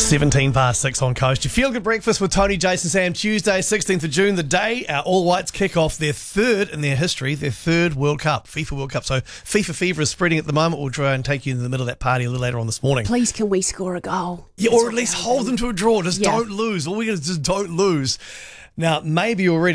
17 past 6 on Coast. You feel good breakfast with Tony, Jason, Sam. Tuesday, 16th of June, the day our All Whites kick off their third in their history, their third World Cup, FIFA World Cup. So FIFA fever is spreading at the moment. We'll try and take you in the middle of that party a little later on this morning. Please, can we score a goal? Yeah, or at least hold them to a draw. Just don't lose. All we got to do is just don't lose. Now, maybe already